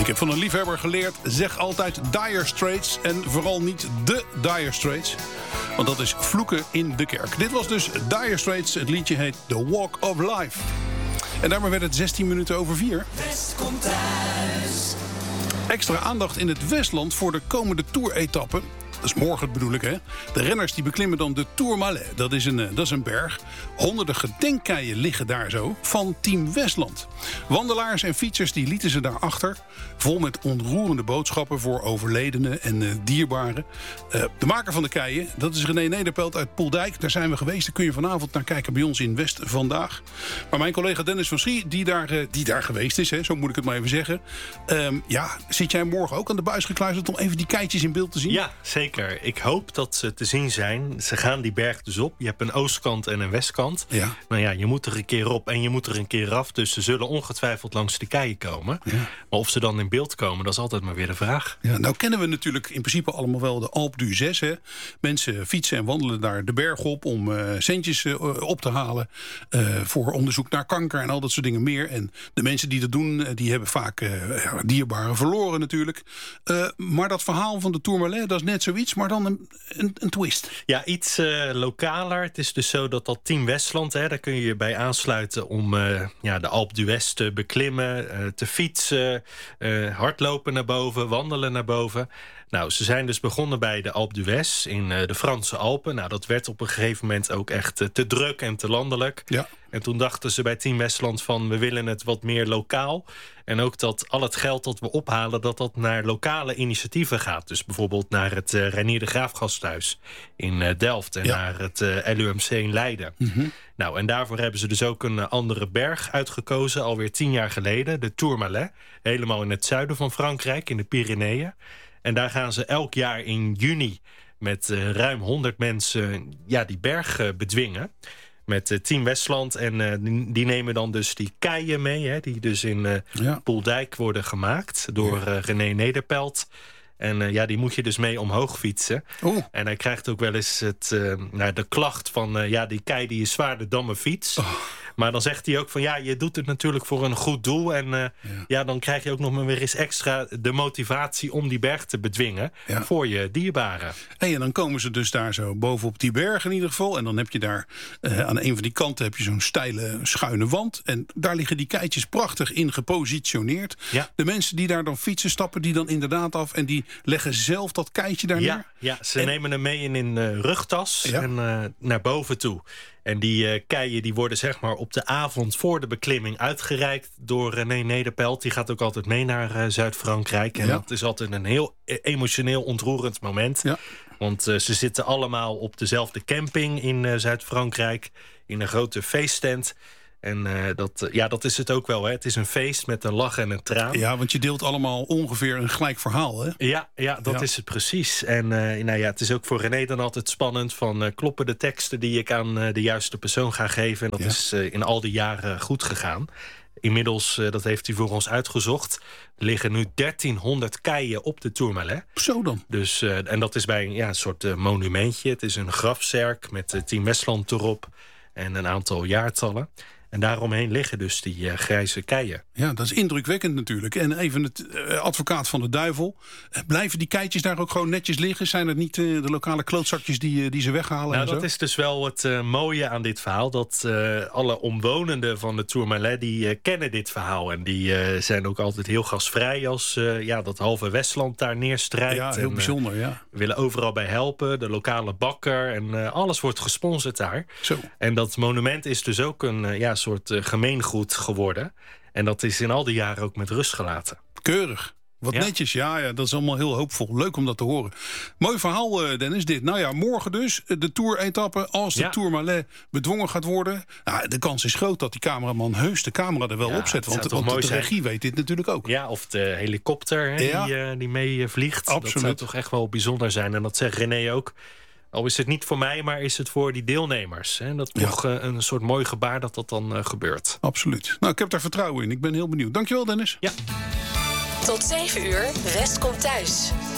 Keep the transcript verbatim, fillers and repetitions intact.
Ik heb van een liefhebber geleerd, zeg altijd Dire Straits en vooral niet de Dire Straits. Want dat is vloeken in de kerk. Dit was dus Dire Straits, het liedje heet The Walk of Life. En daarmee werd het zestien minuten over vier. West komt thuis. Extra aandacht in het Westland voor de komende Tour-etappe. Dat is morgen bedoel ik, hè. De renners die beklimmen dan de Tourmalet. Dat is een, dat is een berg. Honderden gedenkkeien liggen daar zo van Team Westland. Wandelaars en fietsers die lieten ze daar achter. Vol met ontroerende boodschappen voor overledenen en uh, dierbaren. Uh, de maker van de keien, dat is René Nederpelt uit Poeldijk. Daar zijn we geweest. Daar kun je vanavond naar kijken bij ons in West Vandaag. Maar mijn collega Dennis van Schie, die daar, uh, die daar geweest is, hè, zo moet ik het maar even zeggen. Um, ja, zit jij morgen ook aan de buis gekluisterd om even die keitjes in beeld te zien? Ja, zeker. Ik hoop dat ze te zien zijn. Ze gaan die berg dus op. Je hebt een oostkant en een westkant. Ja. Nou ja, je moet er een keer op en je moet er een keer af. Dus ze zullen ongetwijfeld langs de keien komen. Ja. Maar of ze dan in beeld komen, dat is altijd maar weer de vraag. Ja, nou kennen we natuurlijk in principe allemaal wel de Alpe d'Huez. Hè? Mensen fietsen en wandelen daar de berg op om uh, centjes uh, op te halen. Uh, voor onderzoek naar kanker en al dat soort dingen meer. En de mensen die dat doen, uh, die hebben vaak uh, dierbaren verloren natuurlijk. Uh, maar dat verhaal van de Tourmalet, dat is net zoiets, maar dan een, een, een twist. Ja, iets uh, lokaler. Het is dus zo dat dat Team Westland, hè, daar kun je je bij aansluiten om uh, ja, de Alpe d'Huez te beklimmen, uh, te fietsen, uh, hardlopen naar boven, wandelen naar boven. Nou, ze zijn dus begonnen bij de Alpe d'Huez in uh, de Franse Alpen. Nou, dat werd op een gegeven moment ook echt uh, te druk en te landelijk. Ja. En toen dachten ze bij Team Westland van, we willen het wat meer lokaal. En ook dat al het geld dat we ophalen, dat dat naar lokale initiatieven gaat. Dus bijvoorbeeld naar het uh, Reinier de Graaf Gasthuis in uh, Delft. En ja. naar het uh, L U M C in Leiden. Mm-hmm. Nou, en daarvoor hebben ze dus ook een uh, andere berg uitgekozen. Alweer tien jaar geleden, de Tourmalet. Helemaal in het zuiden van Frankrijk, in de Pyreneeën. En daar gaan ze elk jaar in juni met uh, ruim honderd mensen ja, die berg uh, bedwingen. Met uh, Team Westland. En uh, die, die nemen dan dus die keien mee. Hè, die dus in uh, ja. Poeldijk worden gemaakt door uh, René Nederpelt. En uh, ja, die moet je dus mee omhoog fietsen. Oeh. En hij krijgt ook wel eens het, uh, nou, de klacht van... Uh, ja, die kei die is zwaar de damme fiets. Oh. Maar dan zegt hij ook van ja, je doet het natuurlijk voor een goed doel. En uh, ja. ja, dan krijg je ook nog maar weer eens extra de motivatie om die berg te bedwingen. Ja. Voor je dierbaren. Hey, en dan komen ze dus daar zo bovenop die berg in ieder geval. En dan heb je daar uh, aan een van die kanten heb je zo'n steile schuine wand. En daar liggen die keitjes prachtig in gepositioneerd. Ja. De mensen die daar dan fietsen, stappen die dan inderdaad af. En die leggen zelf dat keitje daar ja, neer. Ja, ze en... nemen hem mee in een uh, rugtas ja. en uh, naar boven toe. En die uh, keien die worden zeg maar op de avond voor de beklimming uitgereikt door René Nederpelt. Die gaat ook altijd mee naar uh, Zuid-Frankrijk. En ja. dat is altijd een heel emotioneel ontroerend moment. Ja. Want uh, ze zitten allemaal op dezelfde camping in uh, Zuid-Frankrijk. In een grote feesttent. En uh, dat, uh, ja, dat is het ook wel. Hè. Het is een feest met een lach en een traan. Ja, want je deelt allemaal ongeveer een gelijk verhaal. Hè? Ja, ja, dat ja. is het precies. En uh, nou ja, het is ook voor René dan altijd spannend. Van uh, kloppen de teksten die ik aan uh, de juiste persoon ga geven. En dat ja. is uh, in al die jaren goed gegaan. Inmiddels, uh, dat heeft hij voor ons uitgezocht, liggen nu dertienhonderd keien op de Tourmalet. Zo dan. Dus, uh, en dat is bij ja, een soort uh, monumentje. Het is een grafzerk met uh, Team Westland erop en een aantal jaartallen. En daaromheen liggen dus die uh, grijze keien. Ja, dat is indrukwekkend natuurlijk. En even het uh, advocaat van de duivel. Uh, blijven die keitjes daar ook gewoon netjes liggen? Zijn het niet uh, de lokale klootzakjes die, uh, die ze weghalen? Nou, en dat zo? is dus wel het uh, mooie aan dit verhaal. Dat uh, alle omwonenden van de Tourmalet, die uh, kennen dit verhaal. En die uh, zijn ook altijd heel gastvrij als uh, ja, dat halve Westland daar neerstrijkt. Ja, heel en, bijzonder, uh, ja. willen overal bij helpen. De lokale bakker. En uh, alles wordt gesponsord daar. Zo. En dat monument is dus ook een uh, ja, soort uh, gemeengoed geworden. En dat is in al die jaren ook met rust gelaten. Keurig. Wat ja. netjes, ja, ja, dat is allemaal heel hoopvol. Leuk om dat te horen. Mooi verhaal, uh, Dennis, dit. Nou ja, morgen dus, de Tour-etappe. Als de ja. Tourmalet bedwongen gaat worden. Nou, de kans is groot dat die cameraman heus de camera er wel ja, op zet. Want, want de zijn. regie weet dit natuurlijk ook. Ja, of de helikopter hè, ja. die, uh, die mee vliegt. Absoluut. Dat zou toch echt wel bijzonder zijn. En dat zegt René ook. Al is het niet voor mij, maar is het voor die deelnemers. Hè? Dat is ja. nog uh, een soort mooi gebaar dat dat dan uh, gebeurt. Absoluut. Nou, ik heb daar vertrouwen in. Ik ben heel benieuwd. Dankjewel, Dennis. Ja. Tot zeven uur, West komt thuis.